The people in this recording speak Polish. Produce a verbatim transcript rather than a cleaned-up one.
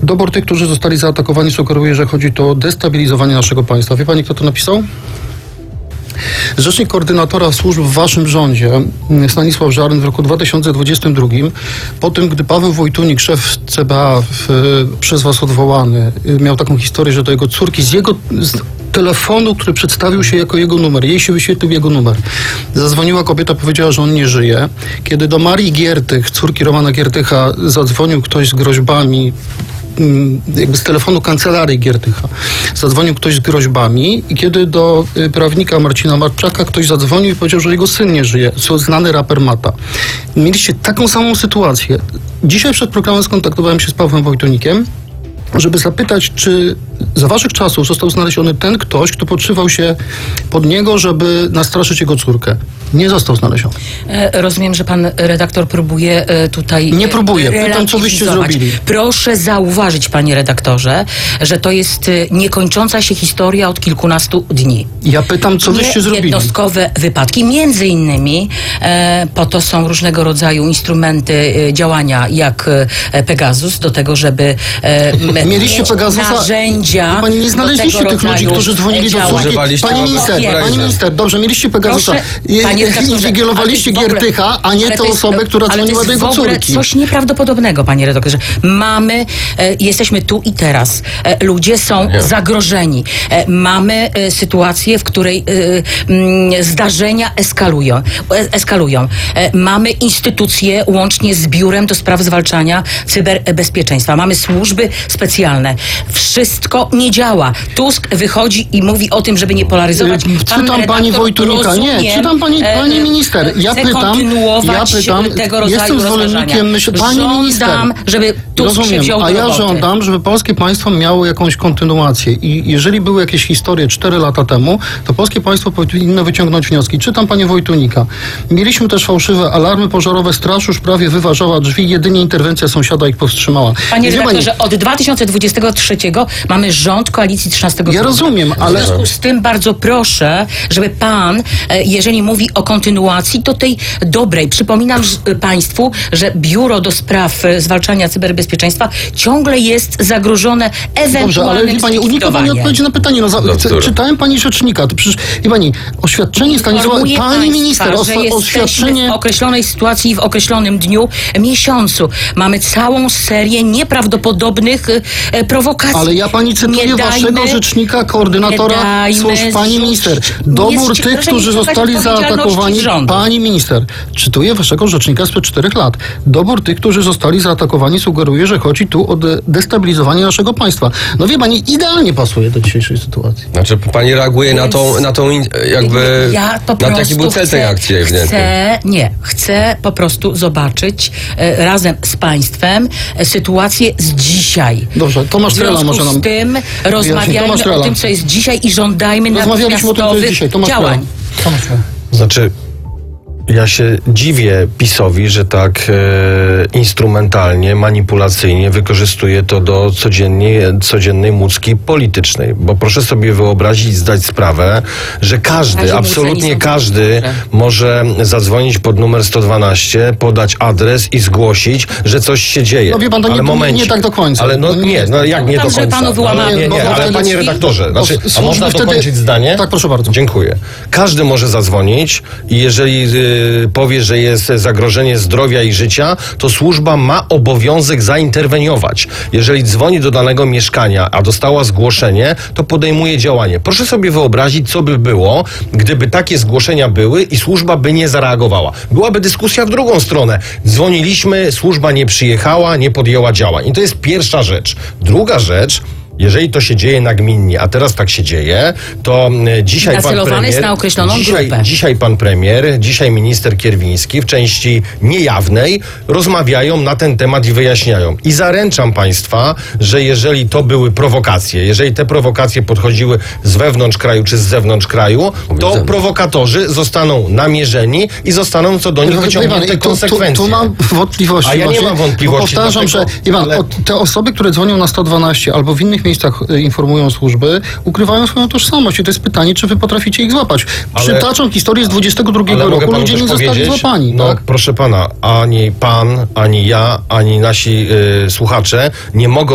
Dobór tych, którzy zostali zaatakowani, sugeruje, że chodzi to o destabilizowanie naszego państwa. Wie pani, kto to napisał? Rzecznik koordynatora służb w waszym rządzie, Stanisław Żaryn, w roku dwa tysiące dwudziestym drugim, po tym, gdy Paweł Wojtunik, szef C B A, w, przez was odwołany, miał taką historię, że do jego córki z jego z telefonu, który przedstawił się jako jego numer, jej się wyświetlił jego numer, zadzwoniła kobieta, powiedziała, że on nie żyje. Kiedy do Marii Giertych, córki Romana Giertycha, zadzwonił ktoś z groźbami, jakby z telefonu kancelarii Giertycha, zadzwonił ktoś z groźbami i kiedy do y, prawnika Marcina Marczaka ktoś zadzwonił i powiedział, że jego syn nie żyje, co znany raper Mata. Mieliście taką samą sytuację. Dzisiaj przed programem skontaktowałem się z Pawłem Wojtunikiem, żeby zapytać, czy za waszych czasów został znaleziony ten ktoś, kto podszywał się pod niego, żeby nastraszyć jego córkę. Nie został znaleziony. E, rozumiem, że pan redaktor próbuje e, tutaj... Nie próbuję. Pytam, co wyście zrobili. Proszę zauważyć, panie redaktorze, że to jest e, niekończąca się historia od kilkunastu dni. Ja pytam, co wyście zrobili. Jednostkowe wypadki. Między innymi e, po to są różnego rodzaju instrumenty e, działania, jak e, Pegasus, do tego, żeby e, Mieliście mieć Pegasusa, narzędzia. Pani nie znaleźliście tych ludzi, którzy dzwonili do córki. Pani minister, pani minister, dobrze, mieliście Pegasusa. Inwigilowaliście Giertycha, a nie tę osobę, która dzwoniła do jego córki. To jest coś nieprawdopodobnego, panie redaktorze. Mamy, e, jesteśmy tu i teraz. E, ludzie są Nie. zagrożeni. E, mamy e, sytuację, w której e, m, zdarzenia eskalują. E, eskalują. E, mamy instytucje łącznie z Biurem do Spraw Zwalczania Cyberbezpieczeństwa. Mamy służby specjalne. Wszystko nie działa. Tusk wychodzi i mówi o tym, żeby nie polaryzować. Pan Czytam pani redaktor, Wojtunika. Nie, rozumiem, czytam pani, pani minister. Ja chcę pytam, kontynuować ja pytam, tego rodzaju jestem zwolennikiem myśli. Pani minister. Żądam, żeby Tusk się Rozumiem, wziął do a ja roboty. żądam, żeby polskie państwo miało jakąś kontynuację. I jeżeli były jakieś historie cztery lata temu, to polskie państwo powinno wyciągnąć wnioski. Czytam panie Wojtunika. Mieliśmy też fałszywe alarmy pożarowe. Straż już prawie wyważała drzwi. Jedynie interwencja sąsiada ich powstrzymała. Panie Wie redaktorze, od dwa tysiące dwudziestego trzeciego mamy rząd koalicji trzynastego Ja rozumiem, ale- W związku z tym bardzo proszę, żeby pan, e, jeżeli mówi o kontynuacji, to tej dobrej. Przypominam że, e, państwu, że Biuro do Spraw e, Zwalczania Cyberbezpieczeństwa ciągle jest zagrożone ewentualnym Dobrze, ale wie pani, unika pani zlikwidowaniem. odpowiedzi na pytanie. No, za, Doktor. czytałem pani rzecznika. To przecież, wie pani, oświadczenie Stanisława... Informuję Pani państwa, minister, że oswa, jesteśmy oświadczenie... w określonej sytuacji, w określonym dniu, miesiącu. Mamy całą serię nieprawdopodobnych e, prowokacji. Ale ja pani cytuję Nie waszego dajmy- rzecznika, koordynatora nie dajmy służb, pani zrzucić- minister. nie Dobór jest- tych, proszę którzy nie szukać zostali odpowiedzialności zaatakowani... rządu. Pani minister, cytuję waszego rzecznika sprzed czterech lat. Dobór tych, którzy zostali zaatakowani, sugeruje, że chodzi tu o de- destabilizowanie naszego państwa. No wie pani, idealnie pasuje do dzisiejszej sytuacji. Znaczy, pani reaguje na tą, na tą in- jakby... Ja po na prostu jaki był cel tej chcę- akcji ewidentnie. Chcę, nie, chcę po prostu zobaczyć e, razem z państwem e, sytuację z dzisiaj. Dobrze, Tomasz W Trela związku może nam... z tym wyjaśni. rozmawiajmy Tomasz o Trela. tym, co jest dzisiaj i żądajmy Rozmawialiśmy o tym, co jest natychmiastowych dzisiaj. Tomasz działań. Trela. Tomasz Trela. Znaczy, ja się dziwię PiS-owi, że tak e, instrumentalnie, manipulacyjnie wykorzystuje to do codziennie, codziennej mucki politycznej. Bo proszę sobie wyobrazić, zdać sprawę, że każdy, Razie absolutnie muceni są każdy dobrze. może zadzwonić pod numer sto dwanaście, podać adres i zgłosić, że coś się dzieje. No wie pan, to nie- ale to nie- momencik. nie tak do końca. Ale no To nie nie, jest no tak. jak nie do Tam, że końca? panu wyłamano- No, nie, nie, bo ale wtedy panie drzwi- redaktorze, znaczy, bo a służby można wtedy- dokończyć zdanie? Tak, proszę bardzo. Dziękuję. Każdy może zadzwonić i jeżeli y, powie, że jest zagrożenie zdrowia i życia, to służba ma obowiązek zainterweniować. Jeżeli dzwoni do danego mieszkania, a dostała zgłoszenie, to podejmuje działanie. Proszę sobie wyobrazić, co by było, gdyby takie zgłoszenia były i służba by nie zareagowała. Byłaby dyskusja w drugą stronę. Dzwoniliśmy, służba nie przyjechała, nie podjęła działań. I to jest pierwsza rzecz. Druga rzecz, jeżeli to się dzieje nagminnie, a teraz tak się dzieje, to e, dzisiaj pan Nacelowane premier... jest na określoną dzisiaj, grupę. dzisiaj pan premier, dzisiaj minister Kierwiński w części niejawnej rozmawiają na ten temat i wyjaśniają. I zaręczam państwa, że jeżeli to były prowokacje, jeżeli te prowokacje podchodziły z wewnątrz kraju czy z zewnątrz kraju, to zewnątrz. prowokatorzy zostaną namierzeni i zostaną co do nich Wie pan, wyciągnięte i tu, tu, konsekwencje. tu mam wątpliwości. A ja nie właśnie, mam wątpliwości, bo Powtarzam, dlatego- że Iwan, ale- o, te osoby, które dzwonią na sto dwanaście albo w innych miejscach y, informują służby, ukrywają swoją tożsamość. I to jest pytanie, czy wy potraficie ich złapać. Ale- Przytaczam historię z dwudziestego drugiego Ale mogę roku. panu Ludzie coś nie zostali powiedzieć? złapani. No Tak? proszę pana, ani pan, ani ja, ani nasi y, słuchacze nie mogą